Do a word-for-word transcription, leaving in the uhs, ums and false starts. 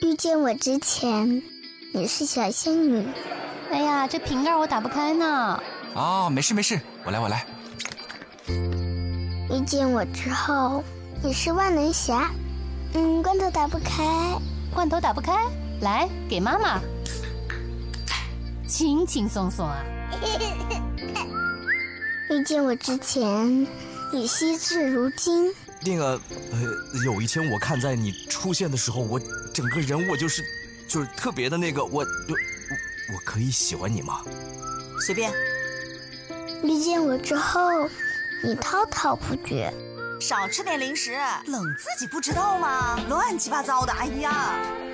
遇见我之前，你是小仙女。 哎呀，这瓶盖我打不开呢。 哦，没事没事，我来我来。 遇见我之后，你是万能侠。嗯，罐头打不开。 罐头打不开，来给妈妈。轻轻松松啊。 遇见我之前，你惜字如金。 那个，呃，有一天我看在你出现的时候，我整个人我就是，就是特别的那个，我，我，我可以喜欢你吗？ 随便。 遇见我之后，你滔滔不绝。 少吃点零食，冷自己不知道吗？乱七八糟的，哎呀！